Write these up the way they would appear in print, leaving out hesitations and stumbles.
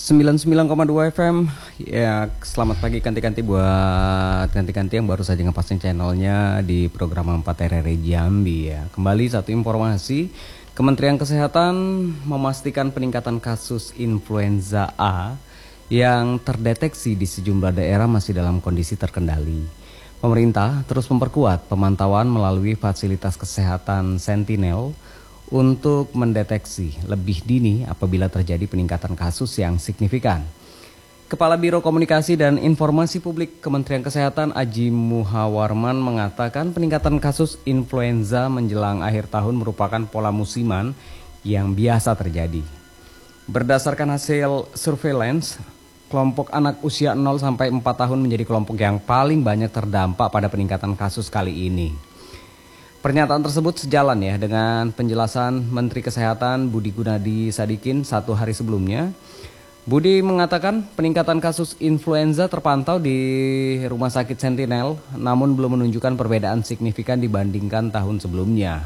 99,2 FM. Ya, selamat pagi kanti-kanti buat kanti-kanti yang baru saja ngepasang channelnya di program 4 RRI Jambi ya. Kembali satu informasi, Kementerian Kesehatan memastikan peningkatan kasus influenza A yang terdeteksi di sejumlah daerah masih dalam kondisi terkendali. Pemerintah terus memperkuat pemantauan melalui fasilitas kesehatan Sentinel untuk mendeteksi lebih dini apabila terjadi peningkatan kasus yang signifikan. Kepala Biro Komunikasi dan Informasi Publik Kementerian Kesehatan Aji Muhawarman mengatakan peningkatan kasus influenza menjelang akhir tahun merupakan pola musiman yang biasa terjadi. Berdasarkan hasil surveillance, kelompok anak usia 0 sampai 4 tahun menjadi kelompok yang paling banyak terdampak pada peningkatan kasus kali ini. Pernyataan tersebut sejalan ya dengan penjelasan Menteri Kesehatan Budi Gunadi Sadikin satu hari sebelumnya. Budi mengatakan peningkatan kasus influenza terpantau di Rumah Sakit Sentinel, namun belum menunjukkan perbedaan signifikan dibandingkan tahun sebelumnya.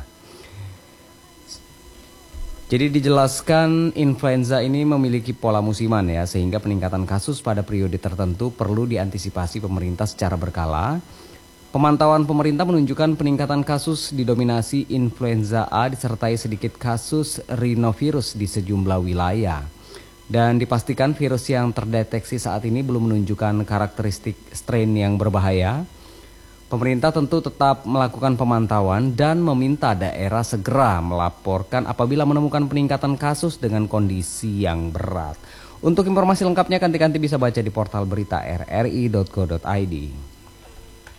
Jadi dijelaskan influenza ini memiliki pola musiman ya, sehingga peningkatan kasus pada periode tertentu perlu diantisipasi pemerintah secara berkala. Pemantauan pemerintah menunjukkan peningkatan kasus didominasi influenza A disertai sedikit kasus rhinovirus di sejumlah wilayah. Dan dipastikan virus yang terdeteksi saat ini belum menunjukkan karakteristik strain yang berbahaya. Pemerintah tentu tetap melakukan pemantauan dan meminta daerah segera melaporkan apabila menemukan peningkatan kasus dengan kondisi yang berat. Untuk informasi lengkapnya kanti-kanti bisa baca di portal berita rri.co.id.